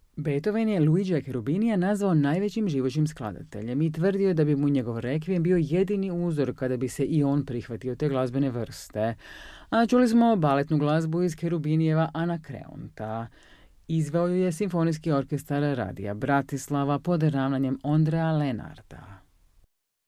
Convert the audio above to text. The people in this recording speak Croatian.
Beethoven je Luigija Cherubinija nazvao najvećim živućim skladateljem i tvrdio da bi mu njegov rekvijem bio jedini uzor kada bi se i on prihvatio te glazbene vrste. A čuli smo baletnu glazbu iz Cherubinijeva Anakreonta. Izveo ju je Simfonijski orkestar Radija Bratislava pod ravnanjem Ondreja Lenarta.